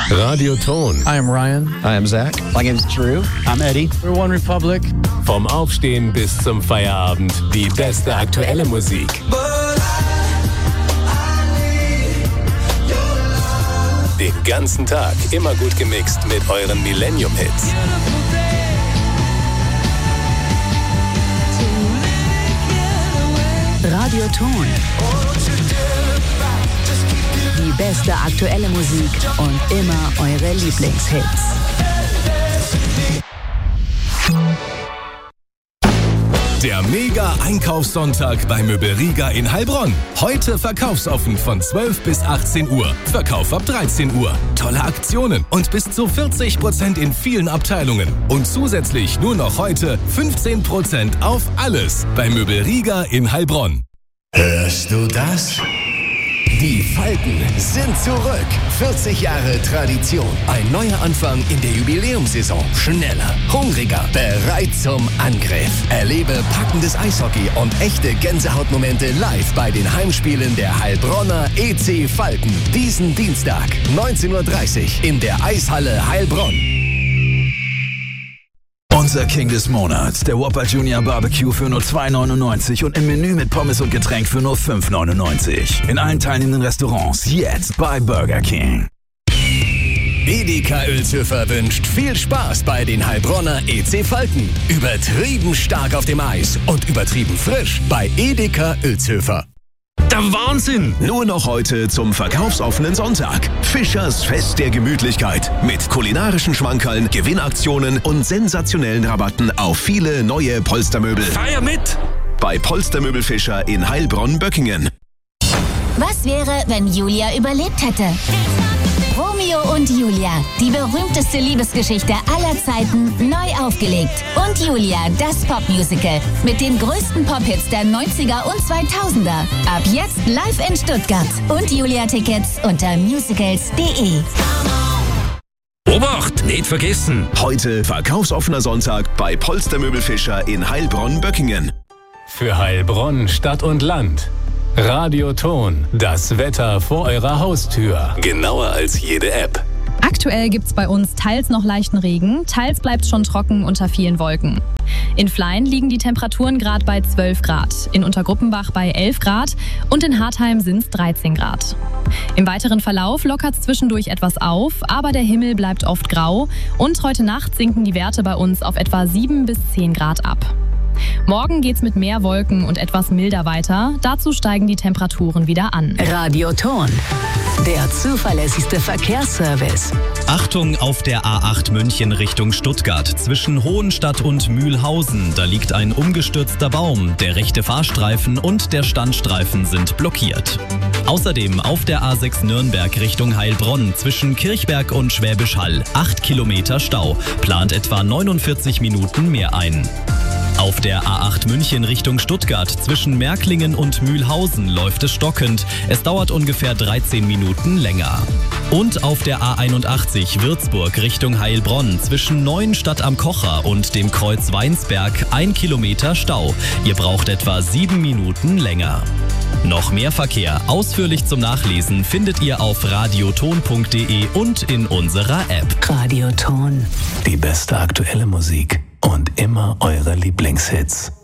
Radioton. I am Ryan. I am Zach. My name is Drew. I'm Eddie. We're One Republic. Vom Aufstehen bis zum Feierabend die beste aktuelle Musik. Den ganzen Tag immer gut gemixt mit euren Millennium-Hits. Radioton. Die beste aktuelle Musik und immer eure Lieblingshits. Der Mega-Einkaufssonntag bei Möbel Riga in Heilbronn. Heute verkaufsoffen von 12 bis 18 Uhr. Verkauf ab 13 Uhr. Tolle Aktionen und bis zu 40% in vielen Abteilungen. Und zusätzlich nur noch heute 15% auf alles bei Möbel Riga in Heilbronn. Hörst du das? Die Falken sind zurück. 40 Jahre Tradition. Ein neuer Anfang in der Jubiläumssaison. Schneller, hungriger, bereit zum Angriff. Erlebe packendes Eishockey und echte Gänsehautmomente live bei den Heimspielen der Heilbronner EC Falken. Diesen Dienstag, 19:30 Uhr in der Eishalle Heilbronn. Unser King des Monats, der Whopper Junior Barbecue für nur $2,99 und im Menü mit Pommes und Getränk für nur $5,99. In allen teilnehmenden Restaurants jetzt bei Burger King. Edeka Uelzhöfer wünscht viel Spaß bei den Heilbronner EC Falken. Übertrieben stark auf dem Eis und übertrieben frisch bei Edeka Uelzhöfer. Der Wahnsinn! Nur noch heute zum verkaufsoffenen Sonntag. Fischers Fest der Gemütlichkeit. Mit kulinarischen Schmankerln, Gewinnaktionen und sensationellen Rabatten auf viele neue Polstermöbel. Feier mit! Bei Polstermöbel Fischer in Heilbronn-Böckingen. Was wäre, wenn Julia überlebt hätte? Romeo und Julia, die berühmteste Liebesgeschichte aller Zeiten, neu aufgelegt. Und Julia, das Popmusical mit den größten Pop-Hits der 90er und 2000er. Ab jetzt live in Stuttgart. Und Julia-Tickets unter musicals.de. Obacht, nicht vergessen! Heute verkaufsoffener Sonntag bei Polstermöbel Fischer in Heilbronn-Böckingen. Für Heilbronn, Stadt und Land. Radioton, das Wetter vor eurer Haustür. Genauer als jede App. Aktuell gibt's bei uns teils noch leichten Regen, teils bleibt's schon trocken unter vielen Wolken. In Flein liegen die Temperaturen gerade bei 12 Grad, in Untergruppenbach bei 11 Grad und in Hartheim sind's 13 Grad. Im weiteren Verlauf lockert's zwischendurch etwas auf, aber der Himmel bleibt oft grau und heute Nacht sinken die Werte bei uns auf etwa 7 bis 10 Grad ab. Morgen geht's mit mehr Wolken und etwas milder weiter. Dazu steigen die Temperaturen wieder an. Radioton, der zuverlässigste Verkehrsservice. Achtung auf der A8 München Richtung Stuttgart. Zwischen Hohenstadt und Mühlhausen. Da liegt ein umgestürzter Baum. Der rechte Fahrstreifen und der Standstreifen sind blockiert. Außerdem auf der A6 Nürnberg Richtung Heilbronn. Zwischen Kirchberg und Schwäbisch Hall. 8 Kilometer Stau. Plant etwa 49 Minuten mehr ein. Auf der A8 München Richtung Stuttgart zwischen Märklingen und Mühlhausen läuft es stockend. Es dauert ungefähr 13 Minuten länger. Und auf der A81 Würzburg Richtung Heilbronn zwischen Neuenstadt am Kocher und dem Kreuz Weinsberg 1 Kilometer Stau. Ihr braucht etwa 7 Minuten länger. Noch mehr Verkehr ausführlich zum Nachlesen findet ihr auf radioton.de und in unserer App. Radioton. Die beste aktuelle Musik und immer eure Lieblingshits.